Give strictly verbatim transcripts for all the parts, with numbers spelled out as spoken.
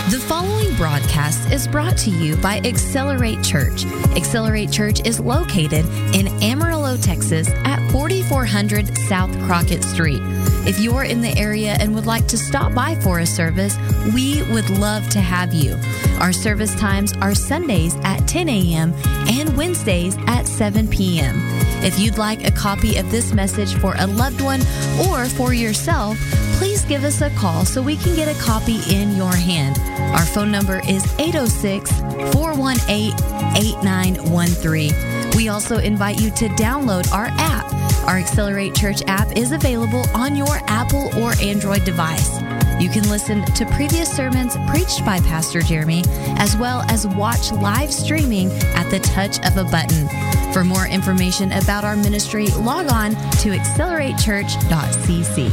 The following broadcast is brought to you by Accelerate Church. Accelerate Church is located in Amarillo, Texas at forty-four hundred South Crockett Street. If you're in the area and would like to stop by for a service, we would love to have you. Our service times are Sundays at ten a.m. and Wednesdays at seven p.m. If you'd like a copy of this message for a loved one or for yourself, please give us a call so we can get a copy in your hand. Our phone number is eight oh six, four one eight, eight nine one three. We also invite you to download our app. Our Accelerate Church app is available on your Apple or Android device. You can listen to previous sermons preached by Pastor Jeremy, as well as watch live streaming at the touch of a button. For more information about our ministry, log on to accelerate church dot c c.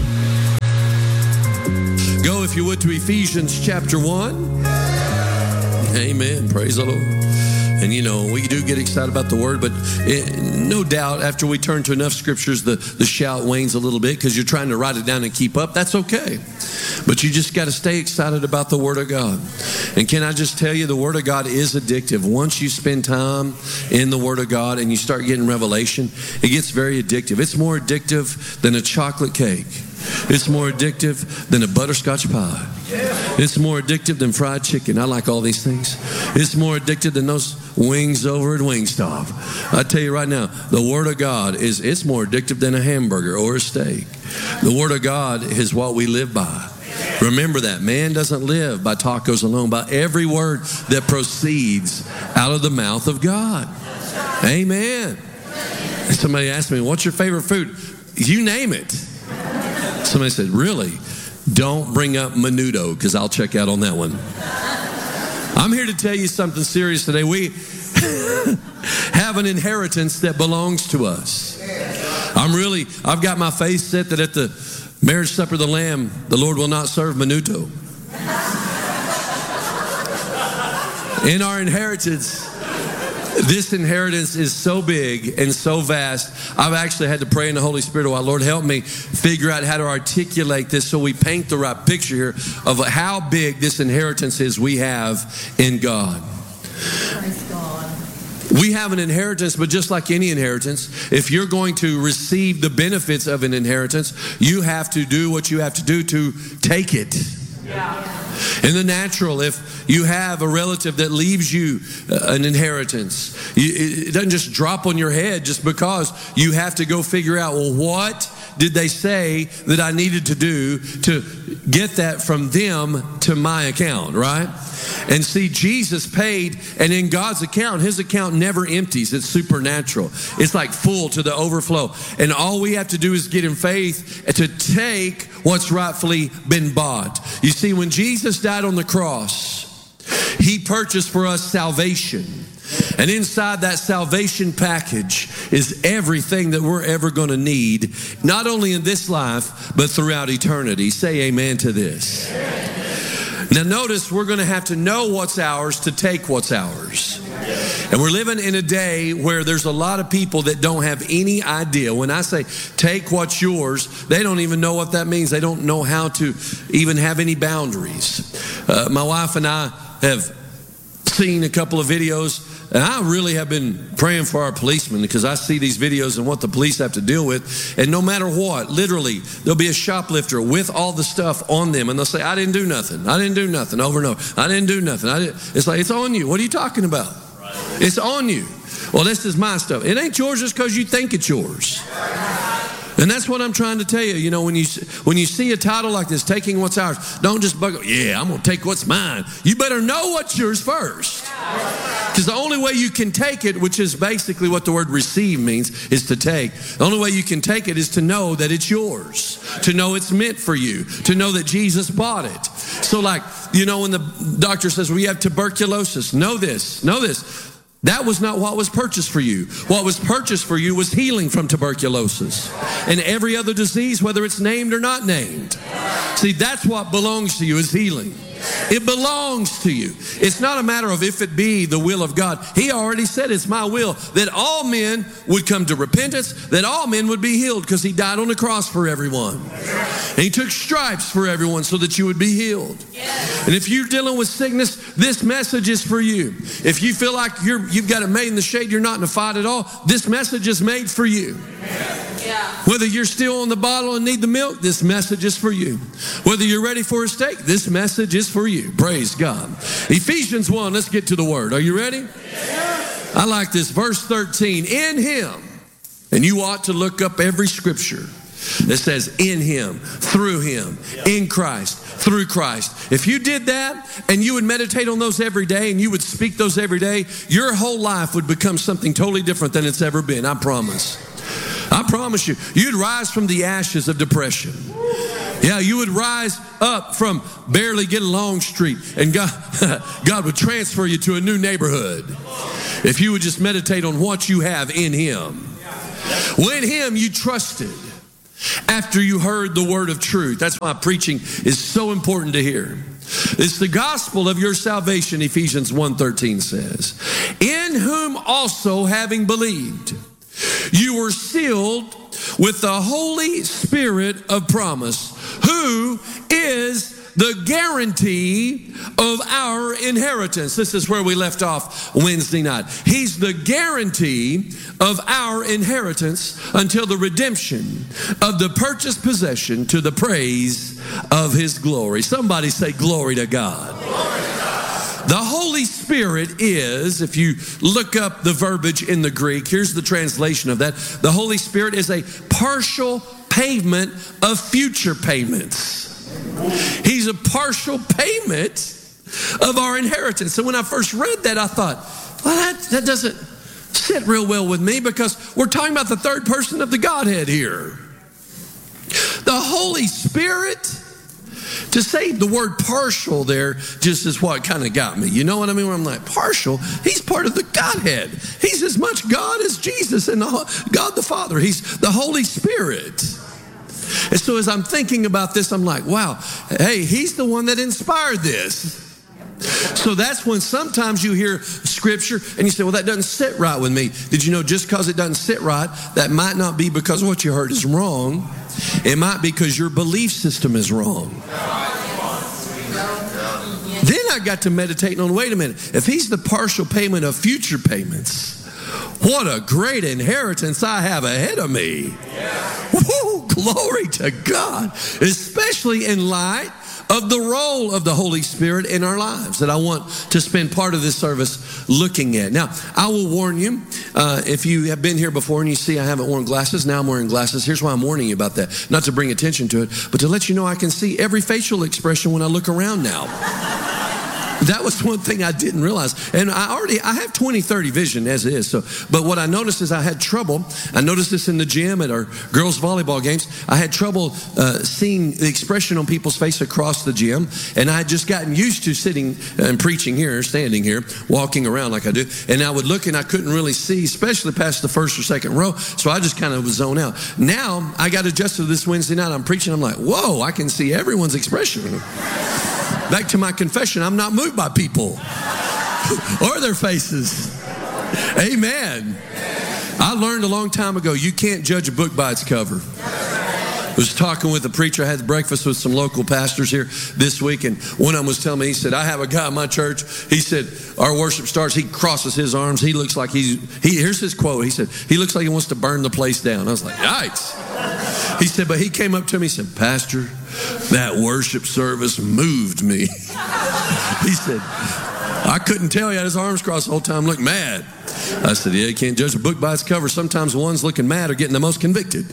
Go, if you would, to Ephesians chapter one. Amen. Praise the Lord. And, you know, we do get excited about the word, but it, no doubt after we turn to enough scriptures, the, the shout wanes a little bit because you're trying to write it down and keep up. That's okay. But you just got to stay excited about the Word of God. And can I just tell you, the Word of God is addictive. Once you spend time in the Word of God and you start getting revelation, it gets very addictive. It's more addictive than a chocolate cake. It's more addictive than a butterscotch pie. It's more addictive than fried chicken. I like all these things. It's more addictive than those wings over at Wingstop. I tell you right now, the Word of God is it's more addictive than a hamburger or a steak. The Word of God is what we live by. Remember that. Man doesn't live by tacos alone, by every word that proceeds out of the mouth of God. Amen. Somebody asked me, what's your favorite food? You name it. Somebody said, really? Don't bring up menudo, because I'll check out on that one. I'm here to tell you something serious today. We have an inheritance that belongs to us. I'm really, I've got my face set that at the marriage supper of the Lamb, the Lord will not serve menudo. In our inheritance, this inheritance is so big and so vast. I've actually had to pray in the Holy Spirit a while. Lord, help me figure out how to articulate this so we paint the right picture here of how big this inheritance is we have in God. Praise God. We have an inheritance, but just like any inheritance, if you're going to receive the benefits of an inheritance, you have to do what you have to do to take it. Yeah. In the natural, if you have a relative that leaves you uh, an inheritance, you, it doesn't just drop on your head just because. You have to go figure out, well, what did they say that I needed to do to get that from them to my account, right? And see, Jesus paid, and in God's account, his account never empties. It's supernatural. It's like full to the overflow. And all we have to do is get in faith to take what's rightfully been bought. You see, when Jesus died on the cross, he purchased for us salvation. And inside that salvation package is everything that we're ever going to need, not only in this life, but throughout eternity. Say amen to this. Now notice, we're going to have to know what's ours to take what's ours. And we're living in a day where there's a lot of people that don't have any idea. When I say take what's yours, they don't even know what that means. They don't know how to even have any boundaries. Uh, my wife and I have seen a couple of videos, and I really have been praying for our policemen because I see these videos and what the police have to deal with. And no matter what, literally, there'll be a shoplifter with all the stuff on them, and they'll say, I didn't do nothing. I didn't do nothing, over and over. I didn't do nothing. I didn't. It's like, it's on you. What are you talking about? Right. It's on you. Well, this is my stuff. It ain't yours just because you think it's yours. And that's what I'm trying to tell you. You know, when you when you see a title like this, taking what's ours, don't just bug, yeah, I'm going to take what's mine. You better know what's yours first. Because the only way you can take it, which is basically what the word receive means, is to take. The only way you can take it is to know that it's yours, to know it's meant for you, to know that Jesus bought it. So like, you know, when the doctor says, well, you have tuberculosis, know this, know this. That was not what was purchased for you. What was purchased for you was healing from tuberculosis and every other disease, whether it's named or not named. See, that's what belongs to you, is healing. It belongs to you. It's not a matter of if it be the will of God. He already said it's my will that all men would come to repentance, that all men would be healed because he died on the cross for everyone. And he took stripes for everyone so that you would be healed. And if you're dealing with sickness, this message is for you. If you feel like you're, you've got it made in the shade, you're not in a fight at all, this message is made for you. Yeah. Whether you're still on the bottle and need the milk, this message is for you. Whether you're ready for a steak, this message is for you. Praise God. Ephesians one, let's get to the word. Are you ready? Yeah. I like this. Verse thirteen, in him, and you ought to look up every scripture that says in him, through him, in Christ, through Christ. If you did that and you would meditate on those every day and you would speak those every day, your whole life would become something totally different than it's ever been. I promise. I promise you, you'd rise from the ashes of depression. Yeah, you would rise up from barely get along street, and God, God would transfer you to a new neighborhood if you would just meditate on what you have in him. Well, in him you trusted after you heard the word of truth. That's why preaching is so important to hear. It's the gospel of your salvation, Ephesians one thirteen says. In whom also having believed, you were sealed with the Holy Spirit of promise, who is the guarantee of our inheritance. This is where we left off Wednesday night. He's the guarantee of our inheritance until the redemption of the purchased possession to the praise of his glory. Somebody say glory to God. Glory to God. The Holy Spirit is, if you look up the verbiage in the Greek, here's the translation of that. The Holy Spirit is a partial payment of future payments. He's a partial payment of our inheritance. So when I first read that, I thought, well, that, that doesn't sit real well with me because we're talking about the third person of the Godhead here. The Holy Spirit. To say the word partial there just is what kind of got me. You know what I mean? Where I'm like, partial? He's part of the Godhead. He's as much God as Jesus and the, God the Father. He's the Holy Spirit. And so as I'm thinking about this, I'm like, wow, hey, he's the one that inspired this. So that's when sometimes you hear scripture and you say, well, that doesn't sit right with me. Did you know just because it doesn't sit right, that might not be because what you heard is wrong. It might be because your belief system is wrong. Then I got to meditating on, wait a minute, if he's the partial payment of future payments, what a great inheritance I have ahead of me. Woo, glory to God, especially in light of the role of the Holy Spirit in our lives that I want to spend part of this service looking at. Now, I will warn you, uh, if you have been here before and you see I haven't worn glasses, now I'm wearing glasses. Here's why I'm warning you about that. Not to bring attention to it, but to let you know I can see every facial expression when I look around now. That was one thing I didn't realize. And I already, I have twenty thirty vision as it is. So, but what I noticed is I had trouble. I noticed this in the gym at our girls' volleyball games. I had trouble uh, seeing the expression on people's face across the gym. And I had just gotten used to sitting and preaching here, standing here, walking around like I do. And I would look and I couldn't really see, especially past the first or second row. So I just kind of was zone out. Now I got adjusted to this Wednesday night. I'm preaching. I'm like, whoa, I can see everyone's expression. Back to my confession, I'm not moved by people or their faces. Amen. I learned a long time ago, you can't judge a book by its cover. I was talking with a preacher. I had breakfast with some local pastors here this week, and one of them was telling me, he said, I have a guy in my church. He said, our worship starts, he crosses his arms. He looks like he's, he, here's his quote. He said, he looks like he wants to burn the place down. I was like, yikes. He said, but he came up to me, he said, Pastor, that worship service moved me. He said, I couldn't tell. He had his arms crossed the whole time, looked mad. I said, yeah, you can't judge a book by its cover. Sometimes the ones looking mad are getting the most convicted.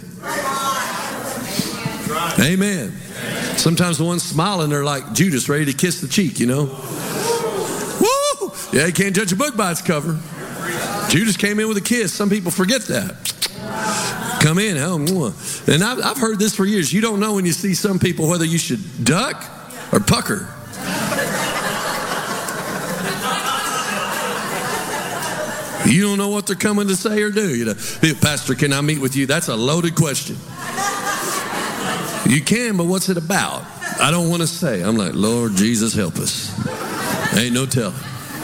Amen. Sometimes the ones smiling are like Judas, ready to kiss the cheek, you know. Woo! Yeah, you can't judge a book by its cover. Judas came in with a kiss. Some people forget that. Come in, oh, and I've, I've heard this for years. You don't know when you see some people whether you should duck or pucker. You don't know what they're coming to say or do. You know, Pastor, can I meet with you? That's a loaded question. You can, but what's it about? I don't want to say. I'm like, Lord Jesus, help us. Ain't no telling.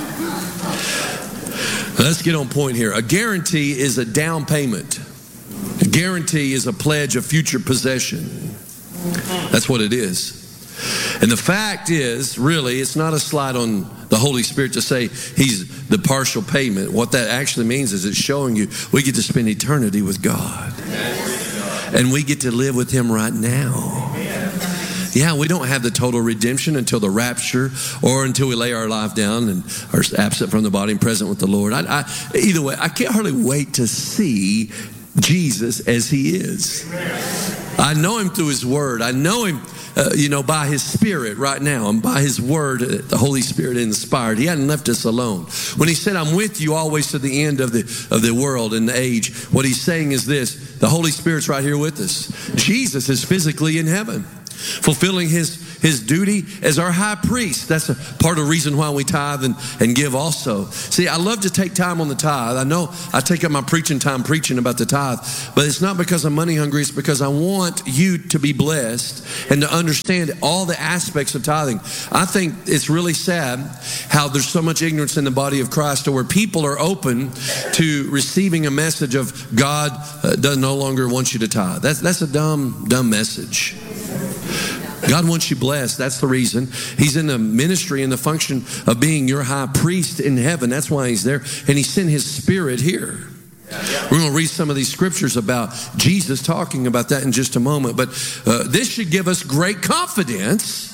Let's get on point here. A guarantee is a down payment. A guarantee is a pledge of future possession. That's what it is. And the fact is, really, it's not a slide on the Holy Spirit to say he's the partial payment. What that actually means is it's showing you we get to spend eternity with God. And we get to live with him right now. Yeah, we don't have the total redemption until the rapture or until we lay our life down and are absent from the body and present with the Lord. I, I, either way, I can't hardly wait to see Jesus as he is. I know him through his word. I know him, uh, you know, by his Spirit right now, and by his word, uh, the Holy Spirit inspired. He hadn't left us alone. When he said, I'm with you always to the end of the of the world and the age, what he's saying is this: the Holy Spirit's right here with us. Jesus is physically in heaven, fulfilling his his duty as our high priest. That's a part of the reason why we tithe and, and give also. See, I love to take time on the tithe. I know I take up my preaching time preaching about the tithe, but it's not because I'm money hungry. It's because I want you to be blessed and to understand all the aspects of tithing. I think it's really sad how there's so much ignorance in the body of Christ to where people are open to receiving a message of God uh, does no longer want you to tithe. That's, that's a dumb, dumb message. God wants you blessed. That's the reason. He's in the ministry and the function of being your high priest in heaven. That's why he's there. And he sent his Spirit here. We're going to read some of these scriptures about Jesus talking about that in just a moment. But uh, this should give us great confidence,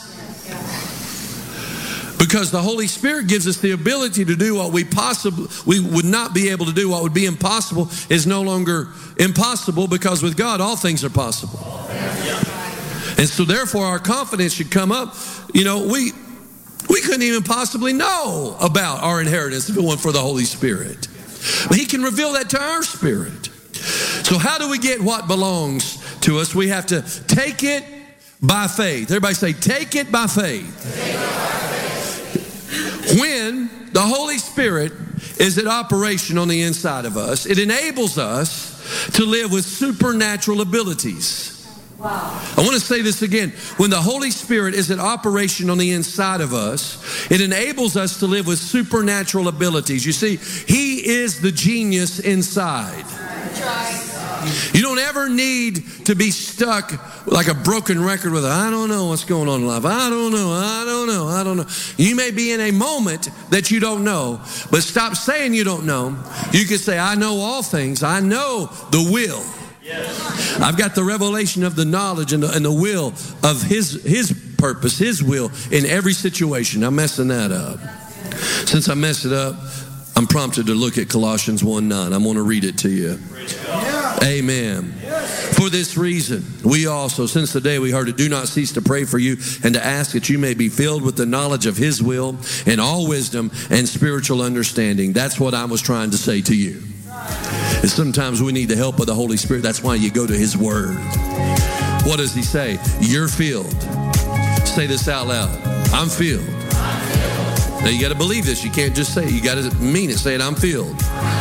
because the Holy Spirit gives us the ability to do what we possibly we would not be able to do. What would be impossible is no longer impossible, because with God all things are possible. And so therefore our confidence should come up. You know, we we couldn't even possibly know about our inheritance if it weren't for the Holy Spirit. But he can reveal that to our spirit. So how do we get what belongs to us? We have to take it by faith. Everybody say, take it by faith. Take it by faith. When the Holy Spirit is at operation on the inside of us, it enables us to live with supernatural abilities. Wow. I want to say this again. When the Holy Spirit is in operation on the inside of us, it enables us to live with supernatural abilities. You see, he is the genius inside. You don't ever need to be stuck like a broken record with, I don't know what's going on in life. I don't know. I don't know. I don't know. You may be in a moment that you don't know, but stop saying you don't know. You can say, I know all things. I know the will. Yes. I've got the revelation of the knowledge and the, and the will of his his purpose, his will in every situation. I'm messing that up. Since I messed it up, I'm prompted to look at Colossians one nine. I'm going to read it to you. Yeah. Amen. Yes. For this reason, we also, since the day we heard it, do not cease to pray for you and to ask that you may be filled with the knowledge of his will and all wisdom and spiritual understanding. That's what I was trying to say to you. And sometimes we need the help of the Holy Spirit. That's why you go to his word. What does he say? You're filled. Say this out loud. I'm filled. Now you got to believe this. You can't just say it. You got to mean it. Say it. I'm filled.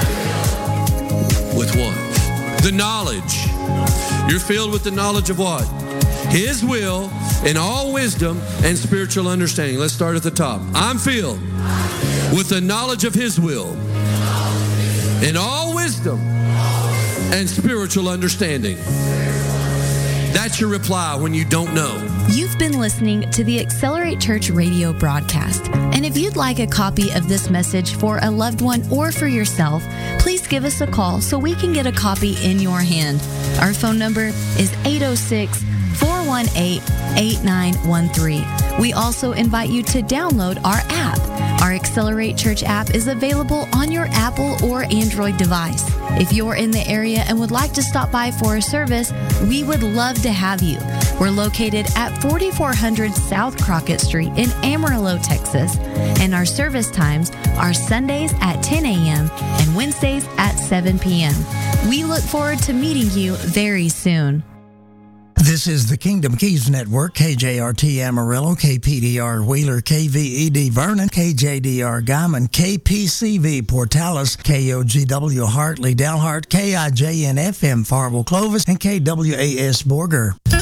With what? The knowledge. You're filled with the knowledge of what? His will and all wisdom and spiritual understanding. Let's start at the top. I'm filled with the knowledge of his will in all wisdom and spiritual understanding. That's your reply when you don't know. You've been listening to the Accelerate Church radio broadcast. And if you'd like a copy of this message for a loved one or for yourself, please give us a call so we can get a copy in your hand. Our phone number is eight oh six, four one eight, eight nine one three. We also invite you to download our app. Our Accelerate Church app is available on your Apple or Android device. If you're in the area and would like to stop by for a service, we would love to have you. We're located at forty-four hundred South Crockett Street in Amarillo, Texas. And our service times are Sundays at ten a.m. and Wednesdays at seven p.m. We look forward to meeting you very soon. This is the Kingdom Keys Network, K J R T Amarillo, K P D R Wheeler, K V E D Vernon, K J D R Guyman, K P C V Portales, K O G W Hartley Dalhart, K I J N F M Farwell Clovis, and K W A S Borger.